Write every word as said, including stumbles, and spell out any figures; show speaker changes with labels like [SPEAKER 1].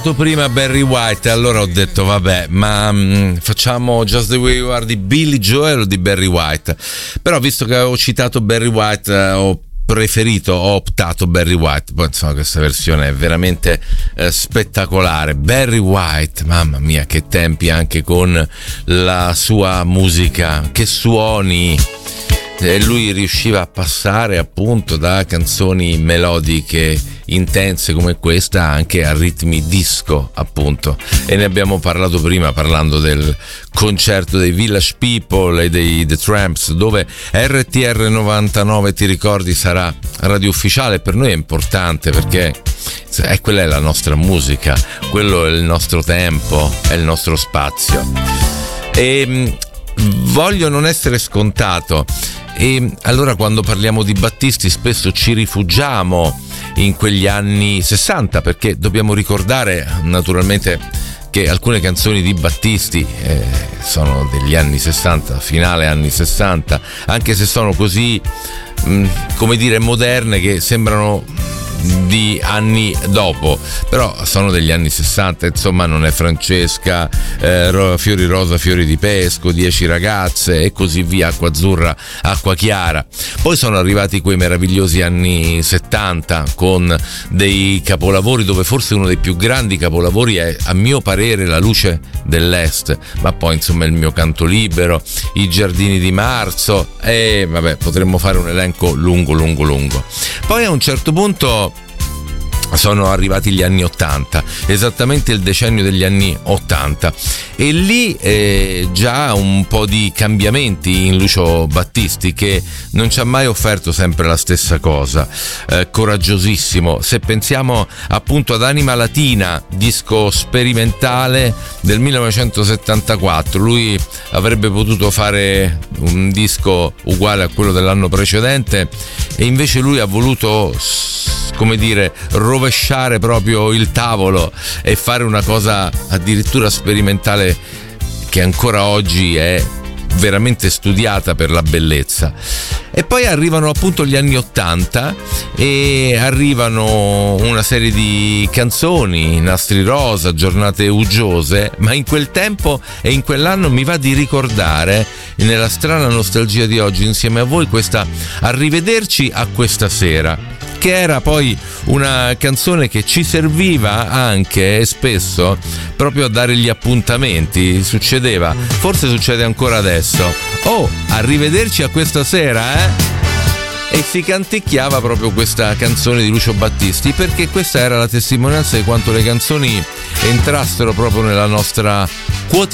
[SPEAKER 1] Prima Barry White, allora ho detto vabbè, ma mh, facciamo Just the Way You Are di Billy Joel o di Barry White? Però visto che avevo citato Barry White, eh, ho preferito, ho optato Barry White. Poi insomma questa versione è veramente eh, spettacolare. Barry White, mamma mia che tempi, anche con la sua musica, che suoni. E lui riusciva a passare appunto da canzoni melodiche intense come questa anche a ritmi disco, appunto, e ne abbiamo parlato prima parlando del concerto dei Village People e dei The Tramps, dove R T R novantanove, ti ricordi, sarà radio ufficiale. Per noi è importante perché è quella è la nostra musica, quello è il nostro tempo, è il nostro spazio, e voglio non essere scontato. E allora quando parliamo di Battisti spesso ci rifugiamo in quegli anni sessanta, perché dobbiamo ricordare naturalmente che alcune canzoni di Battisti eh, sono degli anni sessanta, finale anni sessanta, anche se sono così mh, come dire moderne che sembrano di anni dopo, però sono degli anni sessanta. Insomma, non è Francesca, eh, Fiori rosa, fiori di pesco, Dieci ragazze e così via, Acqua azzurra, acqua chiara. Poi sono arrivati quei meravigliosi anni settanta con dei capolavori, dove forse uno dei più grandi capolavori è, a mio parere, La luce dell'est, ma poi insomma Il mio canto libero, I giardini di marzo, e vabbè, potremmo fare un elenco lungo lungo lungo. Poi a un certo punto sono arrivati gli anni ottanta, esattamente il decennio degli anni ottanta, e lì eh, già un po' di cambiamenti in Lucio Battisti, che non ci ha mai offerto sempre la stessa cosa, eh, coraggiosissimo. Se pensiamo appunto ad Anima Latina, disco sperimentale del millenovecentosettantaquattro, lui avrebbe potuto fare un disco uguale a quello dell'anno precedente, e invece lui ha voluto, come dire, rovesciare proprio il tavolo e fare una cosa addirittura sperimentale che ancora oggi è veramente studiata per la bellezza. E poi arrivano appunto gli anni ottanta e arrivano una serie di canzoni, Nastri rosa, Giornate uggiose, ma in quel tempo e in quell'anno mi va di ricordare, nella strana nostalgia di oggi insieme a voi, questa Arrivederci a questa sera, che era poi una canzone che ci serviva anche e spesso proprio a dare gli appuntamenti. Succedeva, forse succede ancora adesso: oh, arrivederci a questa sera, eh? E si canticchiava proprio questa canzone di Lucio Battisti, perché questa era la testimonianza di quanto le canzoni entrassero proprio nella nostra quotidianità.